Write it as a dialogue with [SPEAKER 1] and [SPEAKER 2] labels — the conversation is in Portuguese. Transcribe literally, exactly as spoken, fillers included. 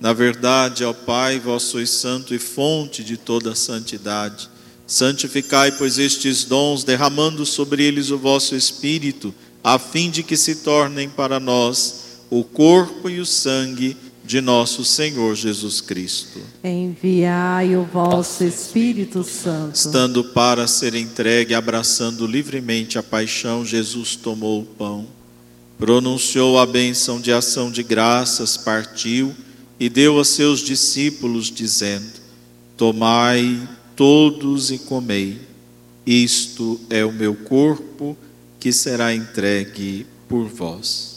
[SPEAKER 1] Na verdade, ó Pai, vós sois santo e fonte de toda a santidade. Santificai, pois, estes dons, derramando sobre eles o vosso Espírito, a fim de que se tornem para nós o corpo e o sangue de nosso Senhor Jesus Cristo.
[SPEAKER 2] Enviai o vosso Espírito Santo.
[SPEAKER 1] Estando para ser entregue, abraçando livremente a paixão, Jesus tomou o pão, pronunciou a bênção de ação de graças, partiu e deu a seus discípulos, dizendo: tomai todos e comei, isto é o meu corpo que será entregue por vós.